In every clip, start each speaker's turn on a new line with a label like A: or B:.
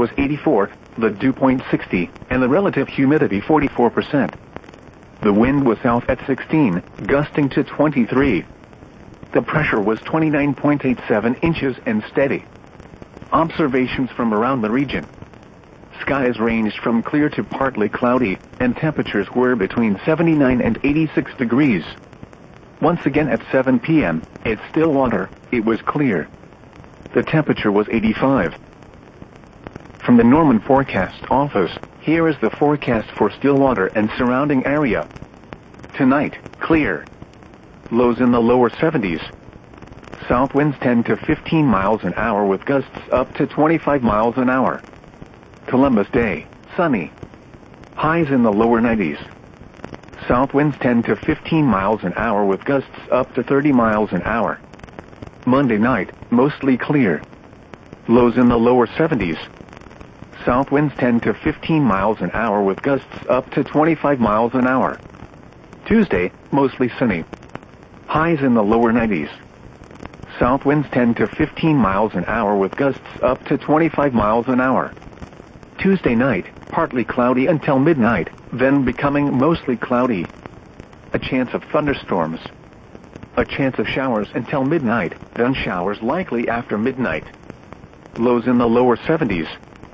A: was 84, the dew point 60, and the relative humidity 44%. The wind was south at 16, gusting to 23. The pressure was 29.87 inches and steady. Observations from around the region. Skies ranged from clear to partly cloudy, and temperatures were between 79 and 86 degrees. Once again at 7 p.m., at Stillwater, it was clear. The temperature was 85. From the Norman Forecast Office, here is the forecast for Stillwater and surrounding area. Tonight, clear. Lows in the lower 70s. South winds 10 to 15 miles an hour with gusts up to 25 miles an hour. Columbus Day, sunny. Highs in the lower 90s. South winds 10 to 15 miles an hour with gusts up to 30 miles an hour. Monday night, mostly clear. Lows in the lower 70s. South winds 10 to 15 miles an hour with gusts up to 25 miles an hour. Tuesday, mostly sunny. Highs in the lower 90s. South winds 10 to 15 miles an hour with gusts up to 25 miles an hour. Tuesday night, partly cloudy until midnight, then becoming mostly cloudy. A chance of thunderstorms. A chance of showers until midnight, then showers likely after midnight. Lows in the lower 70s.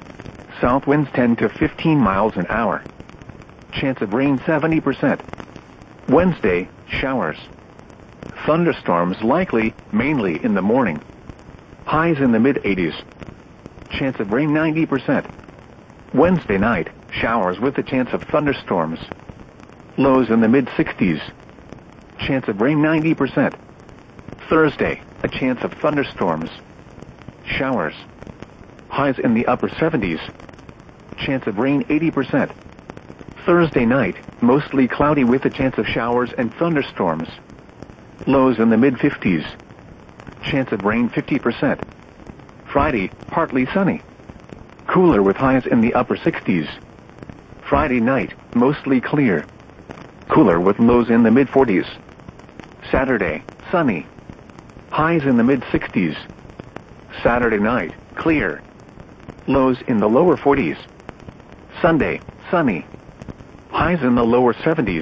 A: South winds 10 to 15 miles an hour. Chance of rain 70%. Wednesday, showers. Thunderstorms likely, mainly in the morning. Highs in the mid-80s. Chance of rain 90%. Wednesday night, showers with a chance of thunderstorms. Lows in the mid-60s. Chance of rain 90%. Thursday, a chance of thunderstorms. Showers. Highs in the upper 70s. Chance of rain 80%. Thursday night, mostly cloudy with a chance of showers and thunderstorms. Lows in the mid-50s. Chance of rain 50%. Friday, partly sunny. Cooler with highs in the upper 60s. Friday night, mostly clear. Cooler with lows in the mid-40s. Saturday, sunny. Highs in the mid-60s. Saturday night, clear. Lows in the lower 40s. Sunday, sunny. Highs in the lower 70s.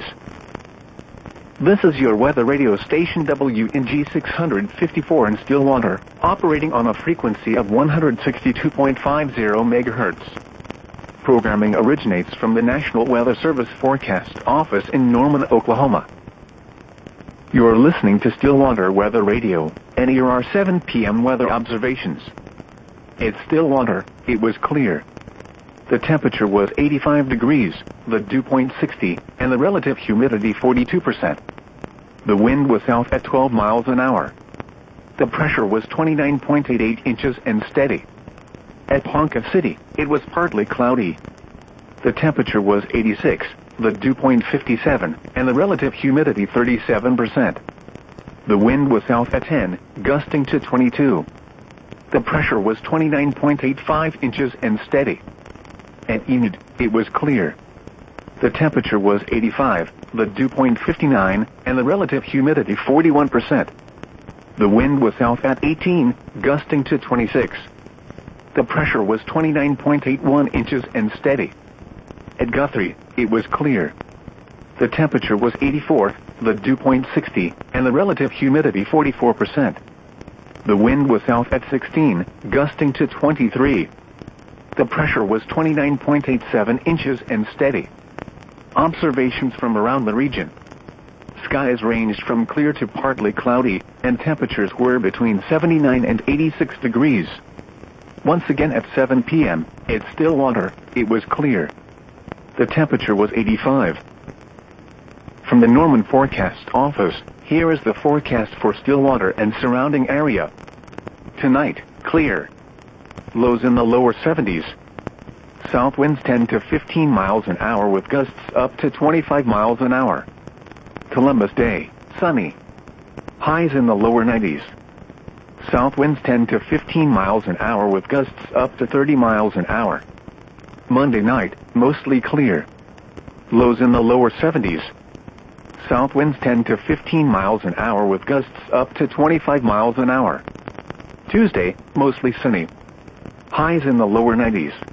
A: This is your weather radio station WNG 654 in Stillwater, operating on a frequency of 162.50 MHz. Programming originates from the National Weather Service Forecast Office in Norman, Oklahoma. You're listening to Stillwater Weather Radio, and here are 7 p.m. weather observations. At Stillwater, it was clear. The temperature was 85 degrees, the dew point 60, and the relative humidity 42%. The wind was south at 12 miles an hour. The pressure was 29.88 inches and steady. At Ponca City, it was partly cloudy. The temperature was 86, the dew point 57, and the relative humidity 37%. The wind was south at 10, gusting to 22. The pressure was 29.85 inches and steady. At Enid, it was clear. The temperature was 85, the dew point 59, and the relative humidity 41%. The wind was south at 18, gusting to 26. The pressure was 29.81 inches and steady. At Guthrie, it was clear. The temperature was 84, the dew point 60, and the relative humidity 44%. The wind was south at 16, gusting to 23. The pressure was 29.87 inches and steady. Observations from around the region. Skies ranged from clear to partly cloudy, and temperatures were between 79 and 86 degrees. Once again at 7 p.m., at Stillwater, it was clear. The temperature was 85. From the Norman Forecast Office, here is the forecast for Stillwater and surrounding area. Tonight, clear. Lows in the lower 70s. South winds 10 to 15 miles an hour with gusts up to 25 miles an hour. Columbus Day, sunny. Highs in the lower 90s. South winds 10 to 15 miles an hour with gusts up to 30 miles an hour. Monday night, mostly clear. Lows in the lower 70s. South winds 10 to 15 miles an hour with gusts up to 25 miles an hour. Tuesday, mostly sunny. Highs in the lower 90s.